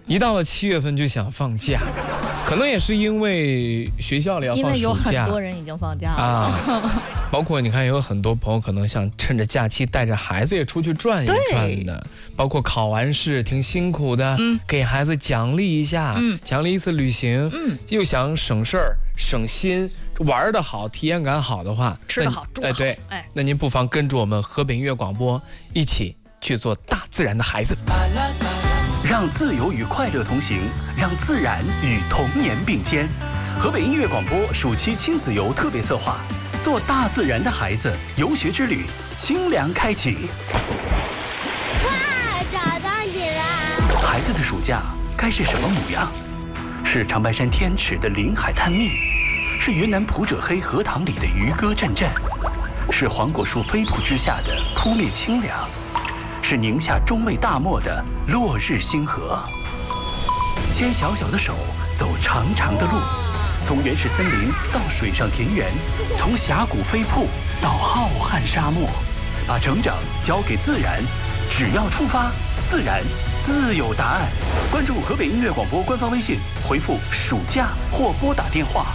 一到了7月份就想放假，可能也是因为学校里要放暑假， 因为有很多人已经放假了啊。包括你看，有很多朋友可能想趁着假期带着孩子也出去转一转的，包括考完试挺辛苦的，给孩子奖励一下，奖励一次旅行，又想省事儿省心，玩得好，体验感好的话， 吃得好，住得好， 对，那您不妨跟着我们河北音乐广播一起去做大自然的孩子。 让自由与快乐同行，让自然与童年并肩。河北音乐广播暑期亲子游特别策划，做大自然的孩子游学之旅清凉开启。 哇，找到你了！ 孩子的暑假该是什么模样？是长白山天池的临海探秘，是云南普者黑荷塘里的渔歌阵阵，是黄果树飞瀑之下的扑面清凉，是宁夏中卫大漠的落日星河。牵小小的手，走长长的路，从原始森林到水上田园，从峡谷飞瀑到浩瀚沙漠，把成长交给自然，只要出发，自然自有答案。关注河北音乐广播官方微信，回复暑假或拨打电话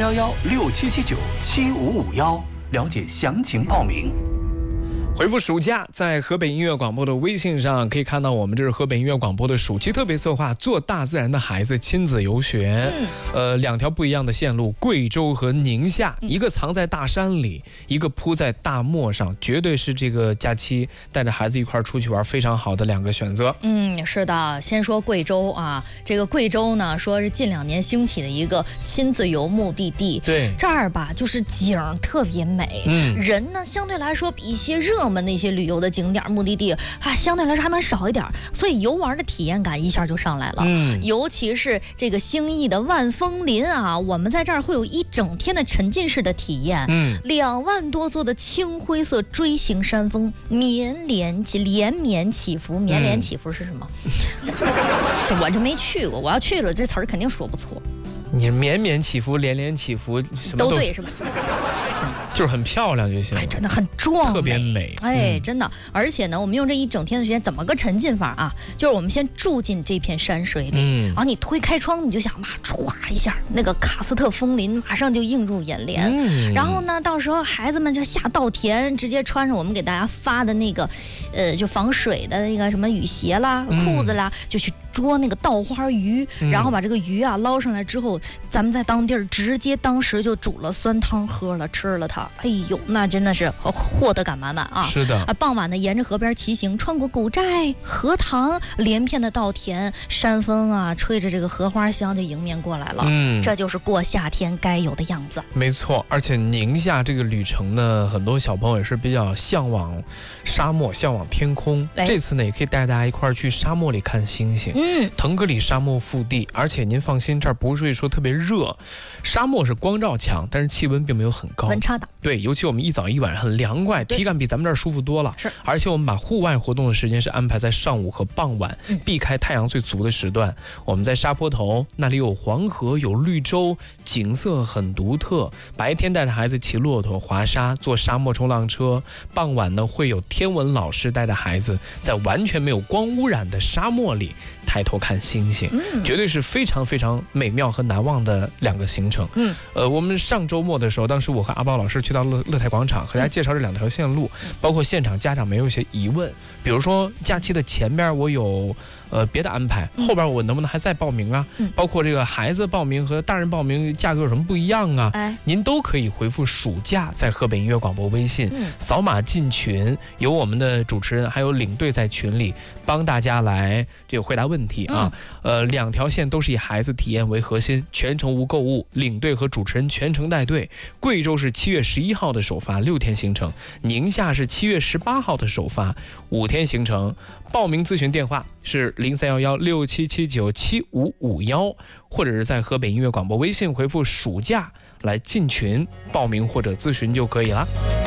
031167797551了解详情报名。 回复暑假，在河北音乐广播的微信上可以看到我们这是河北音乐广播的暑期特别策划，做大自然的孩子亲子游学。两条不一样的线路，贵州和宁夏，一个藏在大山里，一个铺在大漠上，绝对是这个假期带着孩子一块出去玩非常好的两个选择。 是的，先说贵州啊，这个贵州呢，说是近2年兴起的一个亲子游目的地。 对， 这儿吧就是景特别美，人呢相对来说比一些热门的一些旅游的景点目的地相对来说还能少一点，所以游玩的体验感一下就上来了。尤其是这个兴义的万峰林啊，我们在这儿会有一整天的沉浸式的体验。2万多座的青灰色锥形山峰连绵起伏，绵连起伏是什么？这我就没去过，我要去了这词儿肯定说不错。 你绵绵起伏，连连起伏，什么都对是吧？ 就是很漂亮就行了， 真的很壮， 特别美， 真的。而且呢，我们用这一整天的时间，怎么个沉浸法啊？就是我们先住进这片山水里，然后你推开窗，你就想唰一下，那个喀斯特枫林马上就映入眼帘。然后呢，到时候孩子们就下稻田，直接穿上我们给大家发的那个，就防水的那个什么雨鞋啦、裤子啦，就去捉那个稻花鱼，然后把这个鱼啊捞上来之后，咱们在当地直接当时就煮了酸汤喝了吃了它，哎呦，那真的是获得感满满啊！ 是的傍晚呢，沿着河边骑行，穿过古寨、荷塘，连片的稻田，山风啊，吹着这个荷花香就迎面过来了。这就是过夏天该有的样子。 没错，而且宁夏这个旅程呢，很多小朋友也是比较向往沙漠、向往天空。这次呢，也可以带大家一块儿去沙漠里看星星。腾格里沙漠腹地，而且您放心，这儿不是说特别热，沙漠是光照强，但是气温并没有很高， 温差大。 对，尤其我们一早一晚很凉快，体感比咱们这儿舒服多了。 是， 而且我们把户外活动的时间是安排在上午和傍晚，避开太阳最足的时段。我们在沙坡头那里有黄河，有绿洲，景色很独特。白天带着孩子骑骆驼、滑沙、坐沙漠冲浪车，傍晚呢会有天文老师带着孩子在完全没有光污染的沙漠里抬头看星星，绝对是非常非常美妙和难忘的2个行程。我们上周末的时候，当时我和阿宝老师去到乐泰广场，和大家介绍这2条线路，包括现场家长们有些疑问，比如说假期的前边我有别的安排，后边我能不能还再报名啊？包括这个孩子报名和大人报名价格有什么不一样啊？您都可以回复暑假在河北音乐广播微信，扫码进群，有我们的主持人还有领队在群里帮大家来这个回答问题啊。2条线都是以孩子体验为核心，全程无购物，领队和主持人全程带队。贵州是7月11号的首发，6天行程；宁夏是7月18号的首发，5天行程。报名咨询电话是031167797551，或者是在河北音乐广播微信回复暑假来进群报名或者咨询就可以了。